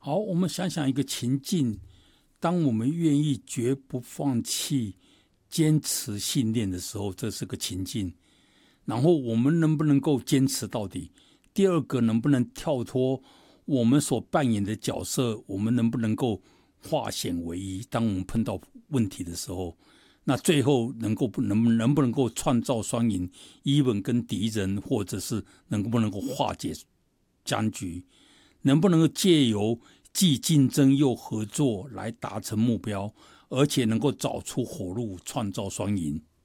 好，我们想想一个情境，当我们愿意绝不放弃、坚持信念的时候，这是个情境。然后我们能不能够坚持到底？第二个，能不能跳脱我们所扮演的角色？我们能不能够化险为夷？当我们碰到问题的时候，那最后能不能够创造双赢 ，even 跟敌人，或者是能不能够化解僵局？能不能够借由既竞争又合作来达成目标，而且能够找出活路，创造双赢？